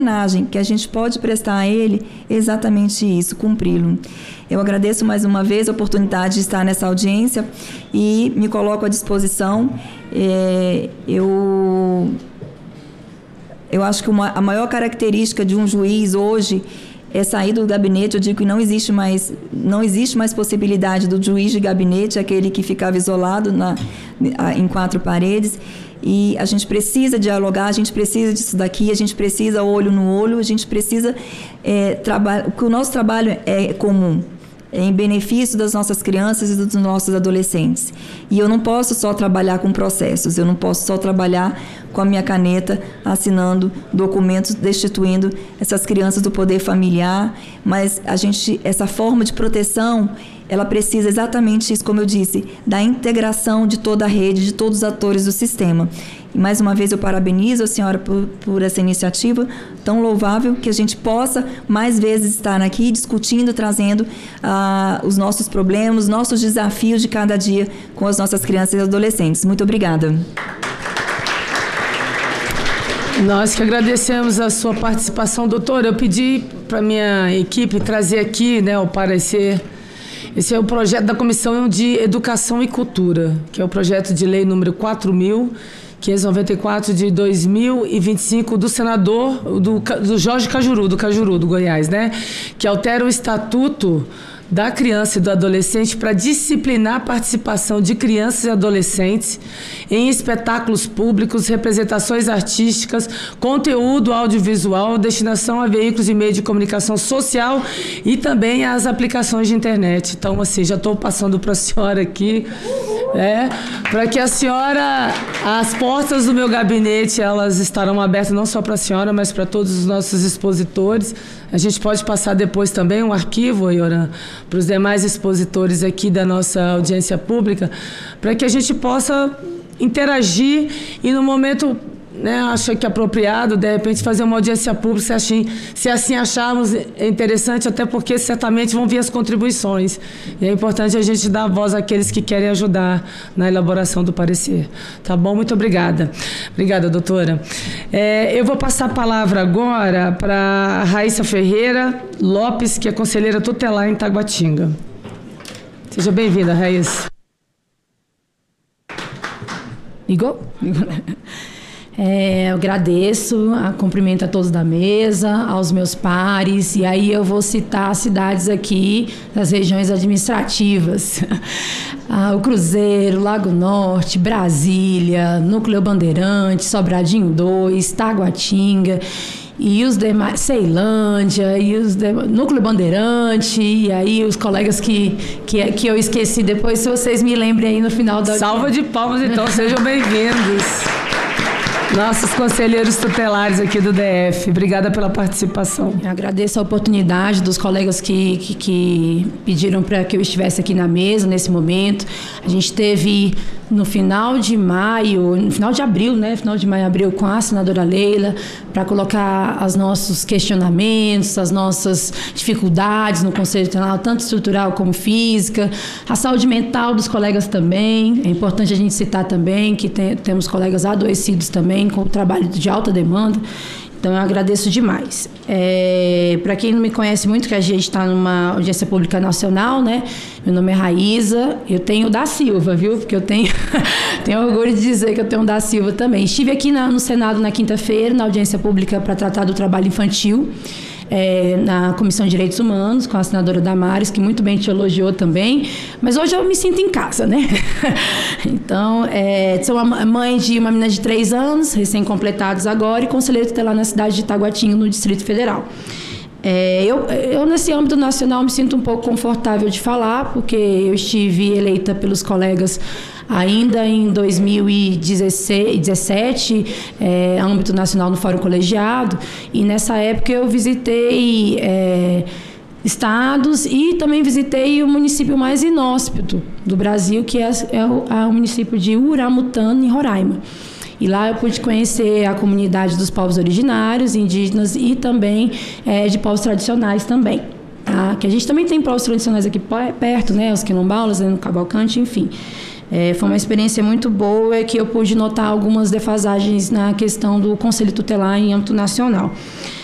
homenagem que a gente pode prestar a ele é exatamente isso, cumpri-lo. Eu agradeço mais uma vez a oportunidade de estar nessa audiência e me coloco à disposição. Eu acho que a maior característica de um juiz hoje é sair do gabinete. Eu digo que não existe mais possibilidade do juiz de gabinete, aquele que ficava isolado em quatro paredes. E a gente precisa dialogar, a gente precisa disso daqui, a gente precisa olho no olho, a gente precisa que o nosso trabalho é comum, é em benefício das nossas crianças e dos nossos adolescentes. E eu não posso só trabalhar com processos, eu não posso só trabalhar com a minha caneta, assinando documentos, destituindo essas crianças do poder familiar, mas essa forma de proteção, ela precisa exatamente isso, como eu disse, da integração de toda a rede, de todos os atores do sistema. E mais uma vez eu parabenizo a senhora por essa iniciativa tão louvável, que a gente possa mais vezes estar aqui discutindo, trazendo os nossos problemas, os nossos desafios de cada dia com as nossas crianças e adolescentes. Muito obrigada. Nós que agradecemos a sua participação, doutora. Eu pedi para a minha equipe trazer aqui, né, o parecer. Esse é o projeto da Comissão de Educação e Cultura, que é o projeto de lei número 4.594 de 2025 do senador, do Jorge Cajuru, do Goiás, né? Que altera o Estatuto da Criança e do Adolescente para disciplinar a participação de crianças e adolescentes em espetáculos públicos, representações artísticas, conteúdo audiovisual, destinação a veículos e meios de comunicação social e também às aplicações de internet. Então, assim, já estou passando para a senhora aqui, para que a senhora, as portas do meu gabinete, elas estarão abertas não só para a senhora, mas para todos os nossos expositores. A gente pode passar depois também um arquivo, Ioran, para os demais expositores aqui da nossa audiência pública, para que a gente possa interagir e, no momento, né, acho que é apropriado, de repente, fazer uma audiência pública, se assim acharmos interessante, até porque certamente vão vir as contribuições. E é importante a gente dar voz àqueles que querem ajudar na elaboração do parecer. Tá bom? Muito obrigada. Obrigada, doutora. Eu vou passar a palavra agora para a Raíssa Ferreira Lopes, que é conselheira tutelar em Taguatinga. Seja bem-vinda, Raíssa. Ligou? Eu agradeço, cumprimento a todos da mesa, aos meus pares, e aí eu vou citar cidades aqui das regiões administrativas. O Cruzeiro, Lago Norte, Brasília, Núcleo Bandeirante, Sobradinho 2, Taguatinga, e os demais, Ceilândia, e os Núcleo Bandeirante, e aí os colegas que eu esqueci depois, se vocês me lembrem aí no final da... Salva de palmas, então, sejam bem-vindos. Nossos conselheiros tutelares aqui do DF. Obrigada pela participação. Eu agradeço a oportunidade dos colegas que pediram para que eu estivesse aqui na mesa nesse momento. A gente teve no final de abril, né? Final de maio, abril, com a senadora Leila, para colocar os nossos questionamentos, as nossas dificuldades no Conselho Tutelar, tanto estrutural como física, a saúde mental dos colegas também. É importante a gente citar também que temos colegas adoecidos também, com o trabalho de alta demanda. Então, eu agradeço demais. Para quem não me conhece muito, que a gente está numa audiência pública nacional, né? Meu nome é Raíza, eu tenho da Silva, viu? Porque eu tenho orgulho de dizer que eu tenho da Silva também. Estive aqui no Senado na quinta-feira, na audiência pública para tratar do trabalho infantil, na Comissão de Direitos Humanos, com a senadora Damares, que muito bem te elogiou também, mas hoje eu me sinto em casa, né? Então, sou a mãe de uma menina de 3 anos, recém-completados agora, e conselheira tutelar na cidade de Taguatinga, no Distrito Federal. Eu, nesse âmbito nacional, me sinto um pouco confortável de falar, porque eu estive eleita pelos colegas ainda em 2017, âmbito nacional no Fórum Colegiado, e nessa época eu visitei estados e também visitei o município mais inóspito do Brasil, que é o município de Uramutã, em Roraima. E lá eu pude conhecer a comunidade dos povos originários, indígenas e também de povos tradicionais também. Tá? Que a gente também tem povos tradicionais aqui perto, né? Os quilombolas, no Cavalcante, enfim. Foi uma experiência muito boa, que eu pude notar algumas defasagens na questão do Conselho Tutelar em âmbito nacional.